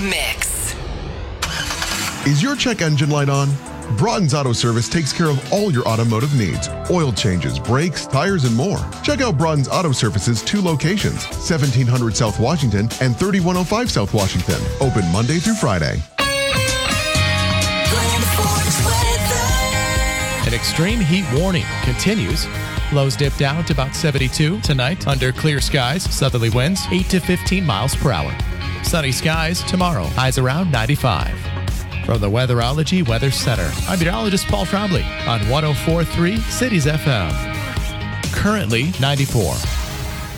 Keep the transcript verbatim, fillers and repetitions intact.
Mix. Is your check engine light on? Broughton's Auto Service takes care of all your automotive needs. Oil changes, brakes, tires, and more. Check out Broughton's Auto Service's two locations, seventeen hundred South Washington and thirty-one oh five South Washington. Open Monday through Friday. An extreme heat warning continues. Lows dip down to about seventy-two tonight under clear skies. Southerly winds eight to fifteen miles per hour. Sunny skies tomorrow. Highs around ninety-five. From the Weatherology Weather Center, I'm meteorologist Paul Trombley on one oh four point three Cities F M. Currently ninety-four.